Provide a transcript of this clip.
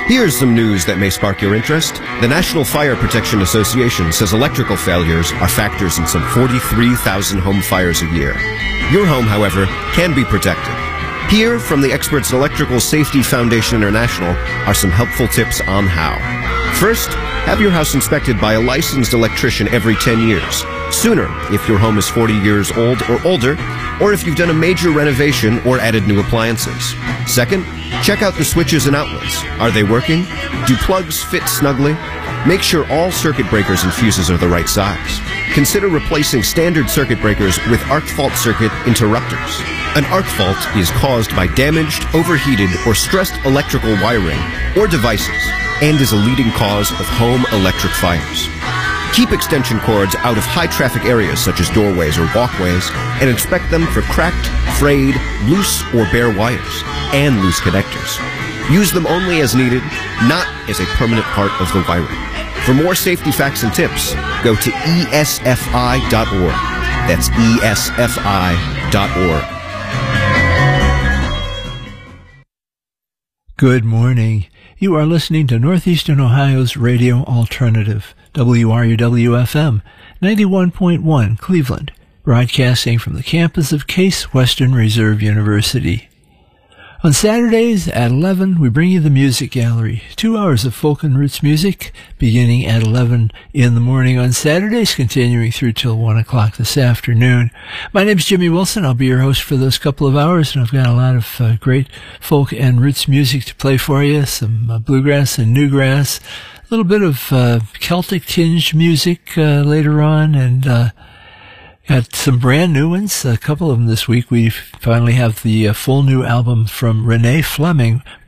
Here's some news that may spark your interest. The National Fire Protection Association says electrical failures are factors in some 43,000 home fires a year. Your home, however, can be protected. Here, from the experts at Electrical Safety Foundation International, are some helpful tips on how. First, have your house inspected by a licensed electrician every 10 years. Sooner, if your home is 40 years old or older, or if you've done a major renovation or added new appliances. Second, check out the switches and outlets. Are they working? Do plugs fit snugly? Make sure all circuit breakers and fuses are the right size. Consider replacing standard circuit breakers with arc fault circuit interrupters. An arc fault is caused by damaged, overheated, or stressed electrical wiring or devices, and is a leading cause of home electric fires. Keep extension cords out of high-traffic areas such as doorways or walkways, and inspect them for cracked, frayed, loose or bare wires, and loose connectors. Use them only as needed, not as a permanent part of the wiring. For more safety facts and tips, go to esfi.org. That's esfi.org. Good morning. You are listening to Northeastern Ohio's Radio Alternative, WRUW-FM, 91.1 Cleveland, broadcasting from the campus of Case Western Reserve University. On Saturdays at 11, we bring you the Music Gallery, 2 hours of folk and roots music, beginning at 11 in the morning on Saturdays, continuing through till 1 o'clock this afternoon. My name's Jimmy Wilson. I'll be your host for those couple of hours, and I've got a lot of great folk and roots music to play for you, some bluegrass and newgrass, a little bit of Celtic tinge music later on, and got some brand new ones, a couple of them this week. We finally have the full new album from Renee Fleming,